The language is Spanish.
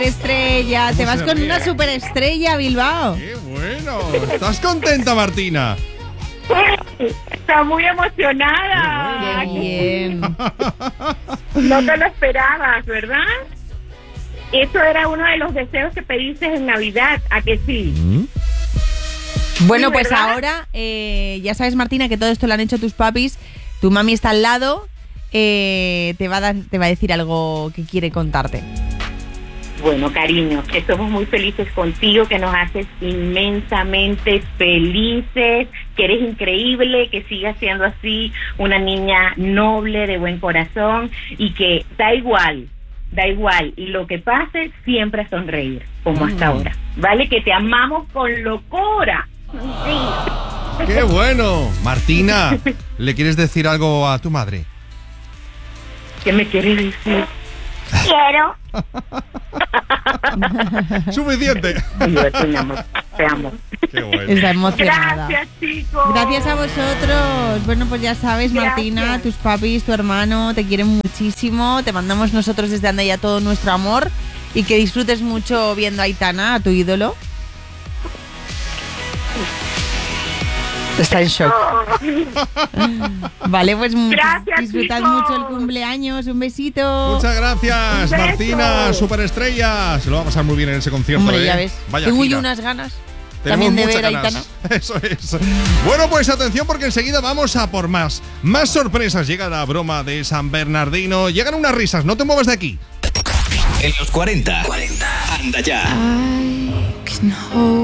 Estrella, te vas con una superestrella, Bilbao. ¡Qué bueno! ¿Estás contenta, Martina? Está muy emocionada. Bien. No te lo esperabas, ¿verdad? Eso era uno de los deseos que pediste en Navidad, ¿a que sí? Bueno, Sí, pues ¿verdad? ahora ya sabes, Martina, que todo esto lo han hecho tus papis. Tu mami está al lado. Te va a decir algo que quiere contarte. Bueno, cariño, que somos muy felices contigo, que nos haces inmensamente felices, que eres increíble, que sigas siendo así, una niña noble, de buen corazón, y que da igual lo que pase, siempre a sonreír, como hasta ahora, ¿vale? Que te amamos con locura. Sí. ¡Qué bueno! Martina, ¿le quieres decir algo a tu madre? ¿Qué me quieres decir? Quiero. ¡Suficiente! Yo te amo, te amo. ¡Qué bueno! Está emocionada. Gracias, chicos. Gracias a vosotros. Bueno, pues ya sabes, Martina, Gracias. tus papis, tu hermano, te quieren muchísimo. Te mandamos nosotros desde Andaya todo nuestro amor y que disfrutes mucho viendo a Aitana, a tu ídolo. Está en shock. Vale, pues Gracias, disfrutad chicos. mucho el cumpleaños. Un besito. Muchas gracias, Un beso. Martina, superestrella. Se lo va a pasar muy bien en ese concierto. Hombre, ya ¿eh? ves. Vaya Tengo gira. yo unas ganas Tenemos también de muchas ver a ganas. Aitana. Eso es. Bueno, pues atención porque enseguida vamos a por más. Más sorpresas. Llega la broma de San Bernardino. Llegan unas risas. No te muevas de aquí. En los 40. Anda ya. I can hold